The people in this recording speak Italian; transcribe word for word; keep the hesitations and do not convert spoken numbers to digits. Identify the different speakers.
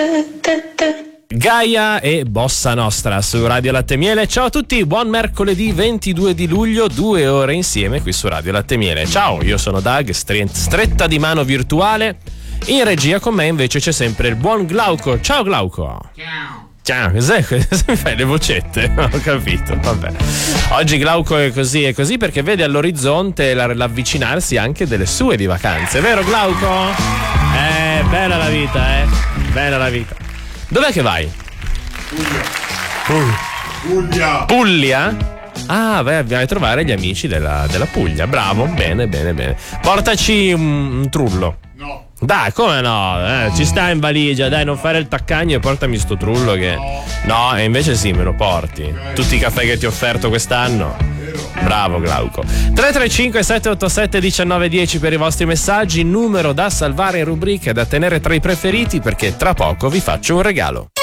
Speaker 1: Gaia e Bossa Nostra su Radio Latte Miele. Ciao a tutti, buon mercoledì ventidue di luglio, due ore insieme qui su Radio Latte Miele. Ciao, io sono Doug, stretta di mano virtuale. In regia con me invece c'è sempre il buon Glauco. Ciao Glauco.
Speaker 2: Ciao.
Speaker 1: Ciao, cosa mi fai le vocette? Non ho capito, vabbè. Oggi Glauco è così e così perché vede all'orizzonte l'avvicinarsi anche delle sue di vacanze, vero Glauco? Eh, bella la vita, eh. Bella la vita. Dov'è che vai?
Speaker 2: Puglia. Puglia.
Speaker 1: Puglia? Ah, beh, vai a trovare gli amici della, della Puglia. Bravo, bene, bene, bene. Portaci un, un trullo.
Speaker 2: No.
Speaker 1: Dai, come no? Eh, ci sta in valigia, dai, non fare il taccagno e portami sto trullo che... No, e invece sì, me lo porti. Tutti i caffè che ti ho offerto quest'anno. Bravo Glauco. tre tre cinque sette otto sette uno nove uno zero per i vostri messaggi, numero da salvare in rubrica e da tenere tra i preferiti perché tra poco vi faccio un regalo.